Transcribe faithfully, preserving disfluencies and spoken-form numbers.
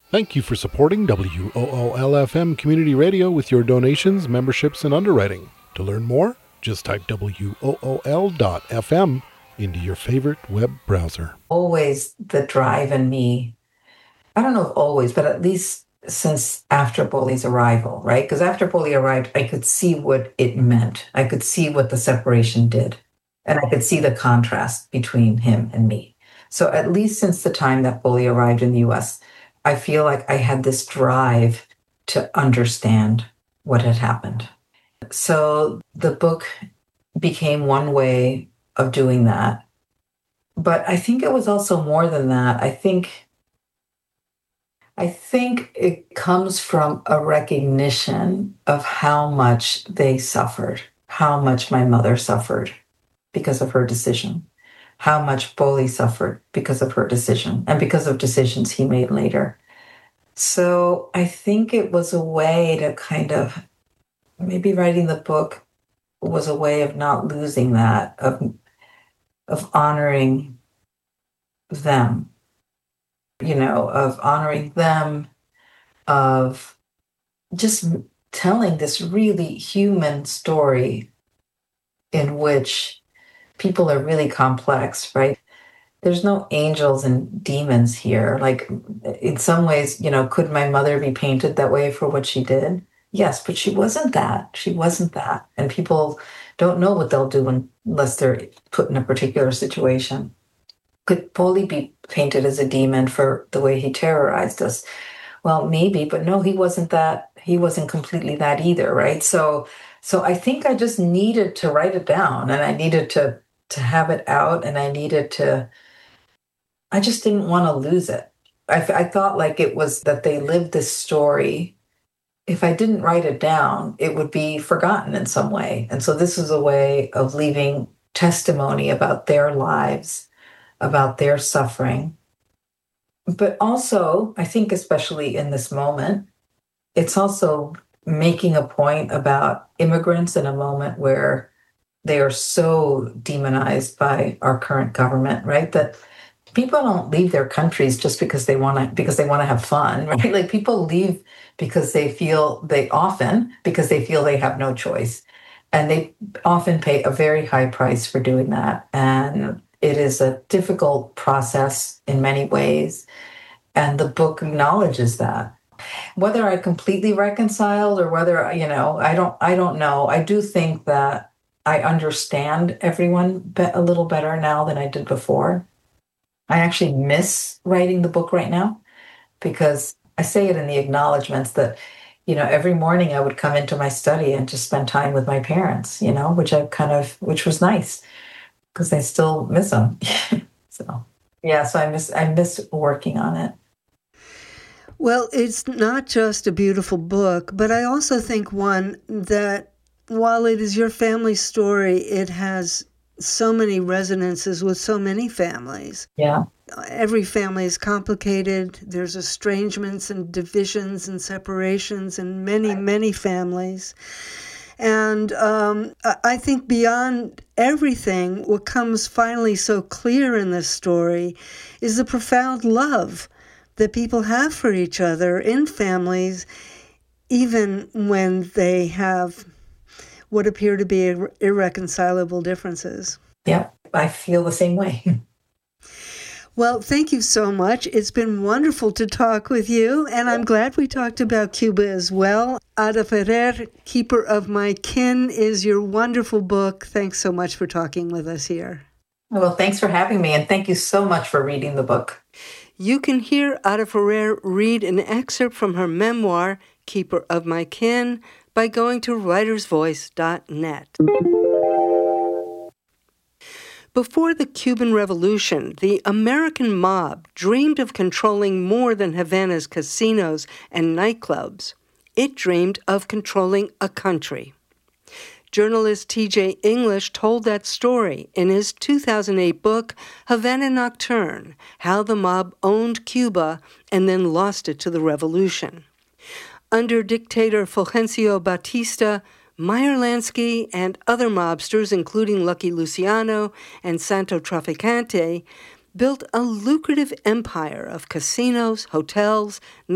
Thank you for supporting W O O L F M Community Radio with your donations, memberships, and underwriting. To learn more, just type W O O L dot F M into your favorite web browser. Always the drive in me, I don't know if always, but at least since after Bully's arrival, right? Because after Bully arrived, I could see what it meant. I could see what the separation did. And I could see the contrast between him and me. So at least since the time that Bully arrived in the U S, I feel like I had this drive to understand what had happened. So the book became one way of doing that. But I think it was also more than that. I think, I think it comes from a recognition of how much they suffered, how much my mother suffered because of her decision, how much Bully suffered because of her decision and because of decisions he made later. So I think it was a way to kind of, maybe writing the book was a way of not losing that, of, of honoring them, you know, of honoring them, of just telling this really human story in which people are really complex, right? There's no angels and demons here. Like, in some ways, you know, could my mother be painted that way for what she did? Yes, but she wasn't that. She wasn't that. And people don't know what they'll do unless they're put in a particular situation. Could Bully be painted as a demon for the way he terrorized us? Well, maybe, but no, he wasn't that. He wasn't completely that either, right? So, so I think I just needed to write it down, and I needed to to have it out, and I needed to. I just didn't want to lose it. I, I thought like it was that they lived this story. If I didn't write it down, it would be forgotten in some way. And so this is a way of leaving testimony about their lives, about their suffering. But also, I think especially in this moment, it's also making a point about immigrants in a moment where they are so demonized by our current government, right? That people don't leave their countries just because they want to because they want to have fun, right? Like, people leave because they feel they often because they feel they have no choice, and they often pay a very high price for doing that. And it is a difficult process in many ways, and the book acknowledges that. Whether I completely reconciled or whether, you know, I don't I don't know. I do think that I understand everyone a little better now than I did before. I actually miss writing the book right now, because I say it in the acknowledgments that, you know, every morning I would come into my study and just spend time with my parents, you know, which I kind of, which was nice because I still miss them. So, yeah, so I miss, I miss working on it. Well, it's not just a beautiful book, but I also think one that while it is your family story, it has so many resonances with so many families. Yeah. Every family is complicated. There's estrangements and divisions and separations in many, many families. And um, I think beyond everything, what comes finally so clear in this story is the profound love that people have for each other in families, even when they have what appear to be ir- irreconcilable differences. Yeah, I feel the same way. Well, thank you so much. It's been wonderful to talk with you, and I'm glad we talked about Cuba as well. Ada Ferrer, Keeper of My Kin, is your wonderful book. Thanks so much for talking with us here. Well, thanks for having me, and thank you so much for reading the book. You can hear Ada Ferrer read an excerpt from her memoir, Keeper of My Kin, by going to writers voice dot net. Before the Cuban Revolution, the American mob dreamed of controlling more than Havana's casinos and nightclubs. It dreamed of controlling a country. Journalist T J English told that story in his two thousand eight book, Havana Nocturne: How the Mob Owned Cuba and Then Lost It to the Revolution. Under dictator Fulgencio Batista, Meyer Lansky and other mobsters, including Lucky Luciano and Santo Traficante, built a lucrative empire of casinos, hotels,